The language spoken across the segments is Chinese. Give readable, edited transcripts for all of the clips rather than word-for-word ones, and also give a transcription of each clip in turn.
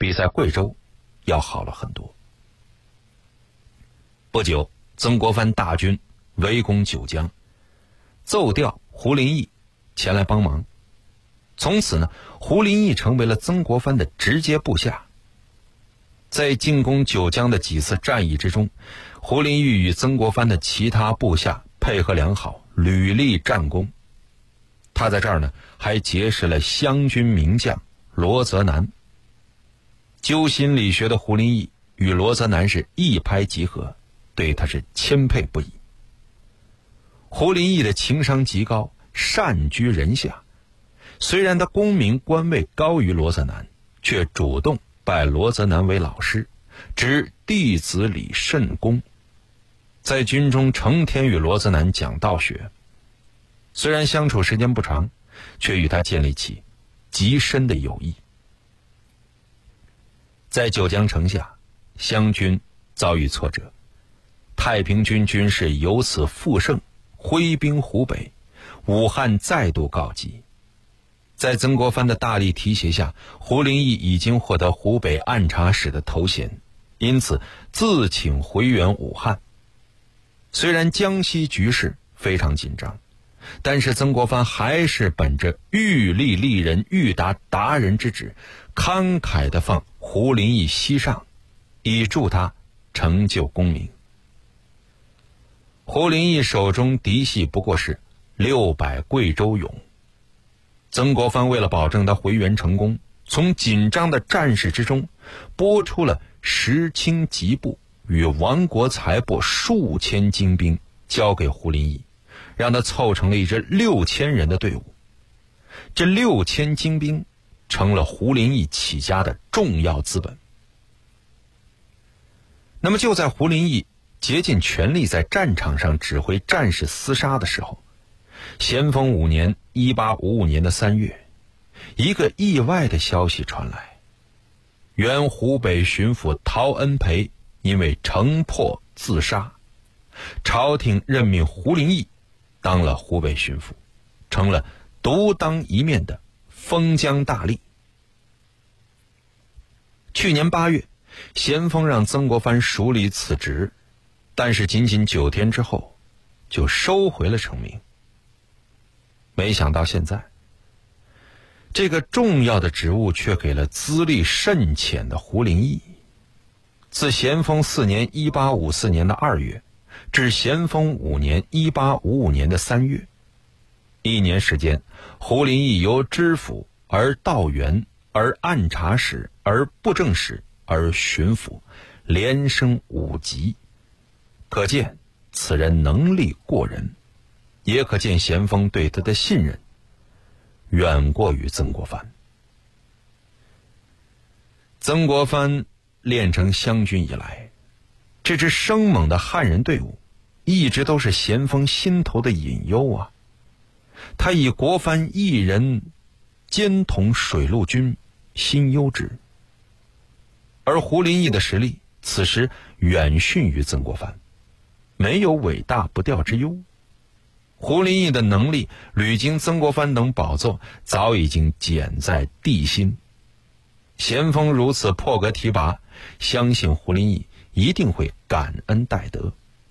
比在贵州要好了很多。不久，曾国藩大军围攻九江，奏调胡林翼前来帮忙。从此呢，胡林翼成为了曾国藩的直接部下。在进攻九江的几次战役之中，胡林翼与曾国藩的其他部下配合良好，屡立战功。他在这儿呢，还结识了湘军名将罗泽南。究心理学的胡林翼与罗泽南是一拍即合，对他是钦佩不已。胡林翼的情商极高，善居人下。虽然他功名官位高于罗泽南，却主动拜罗泽南为老师，指弟子礼甚恭，在军中成天与罗泽南讲道学。虽然相处时间不长，却与他建立起极深的友谊。在九江城下，湘军遭遇挫折，太平军军势由此复盛，挥兵湖北，武汉再度告急。在曾国藩的大力提携下，胡林翼已经获得湖北按察使的头衔，因此自请回援武汉。虽然江西局势非常紧张，但是曾国藩还是本着欲立立人，欲达达人之旨，慷慨地放胡林翼西上，以助他成就功名。胡林翼手中嫡系不过是600贵州勇。曾国藩为了保证他回援成功，从紧张的战事之中拨出了石青吉部与王国才部数千精兵交给胡林翼，让他凑成了一支6000人的队伍。这6000精兵成了胡林翼起家的重要资本。那么就在胡林翼竭尽全力在战场上指挥战士厮杀的时候，咸丰5年1855年的3月，一个意外的消息传来，原湖北巡抚陶恩培因为城破自杀，朝廷任命胡林翼当了湖北巡抚，成了独当一面的封疆大吏。去年8月，咸丰让曾国藩署理此职，但是仅仅9天之后就收回了成命。没想到现在，这个重要的职务却给了资历甚浅的胡林翼。自咸丰4年1854年的2月至咸丰5年1855年的3月，1年时间，胡林翼由知府而道员而按察使而布政使而巡抚，连升5级，可见此人能力过人，也可见咸丰对他的信任远过于曾国藩。曾国藩练成湘军以来，这支生猛的汉人队伍一直都是咸丰心头的隐忧啊。他以国藩一人兼统水陆军，心忧之。而胡林翼的实力此时远逊于曾国藩，没有尾大不掉之忧。胡林翼的能力屡经曾国藩等宝奏，早已经减在地心。咸丰如此破格提拔，相信胡林翼一定会感恩戴德。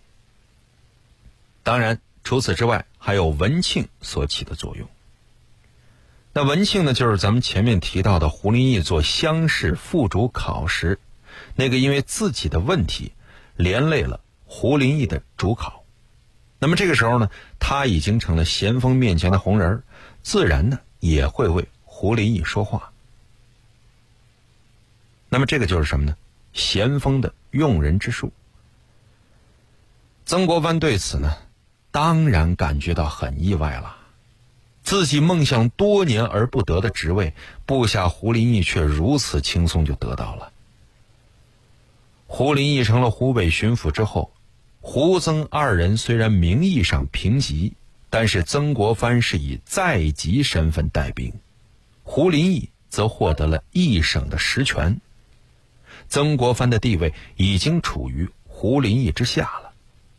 当然，除此之外，还有文庆所起的作用。那文庆呢，就是咱们前面提到的胡林翼做乡试副主考时，那个因为自己的问题连累了胡林翼的主考。那么这个时候呢，他已经成了咸丰面前的红人，自然呢也会为胡林翼说话。那么这个就是什么呢？咸丰的用人之术。曾国藩对此呢，当然感觉到很意外了。自己梦想多年而不得的职位，部下胡林翼却如此轻松就得到了。胡林翼成了湖北巡抚之后，胡曾二人虽然名义上平级，但是曾国藩是以在籍身份带兵，胡林翼则获得了一省的实权。曾国藩的地位已经处于胡林翼之下了。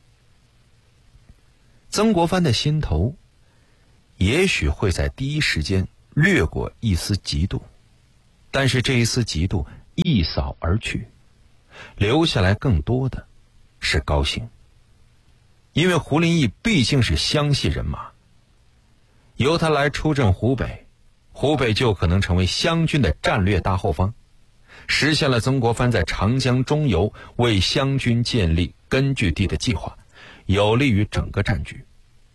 曾国藩的心头也许会在第一时间掠过一丝嫉妒，但是这一丝嫉妒一扫而去，留下来更多的是高兴。因为胡林翼毕竟是湘系人马，由他来出镇湖北，湖北就可能成为湘军的战略大后方，实现了曾国藩在长江中游为湘军建立根据地的计划，有利于整个战局。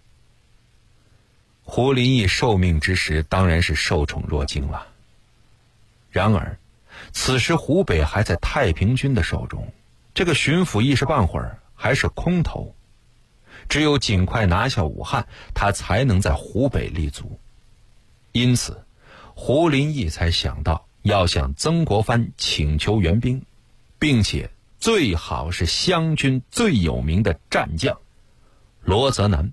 胡林翼受命之时当然是受宠若惊了。然而此时湖北还在太平军的手中，这个巡抚一时半会儿还是空头，只有尽快拿下武汉，他才能在湖北立足。因此胡林翼才想到要向曾国藩请求援兵，并且最好是湘军最有名的战将罗泽南。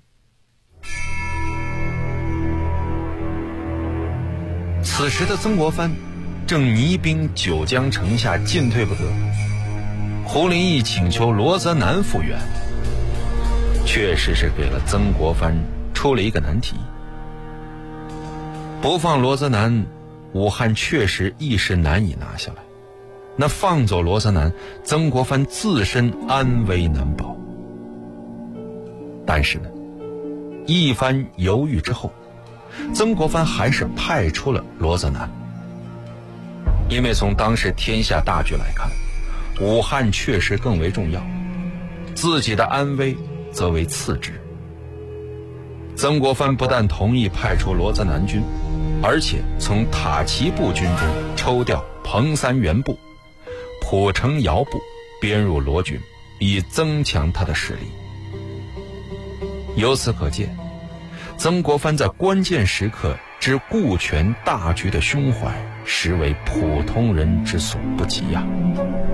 此时的曾国藩正泥兵九江城下，进退不得。胡林翼请求罗泽南复援，确实是给了曾国藩出了一个难题。不放罗泽南，武汉确实一时难以拿下来；那放走罗泽南，曾国藩自身安危难保。但是呢，一番犹豫之后，曾国藩还是派出了罗泽南。因为从当时天下大局来看，武汉确实更为重要，自己的安危则为次之。曾国藩不但同意派出罗泽南军，而且从塔奇部军中抽调彭三元部、蒲城遥部编入罗军，以增强他的实力。由此可见，曾国藩在关键时刻之顾全大局的胸怀，实为普通人之所不及呀。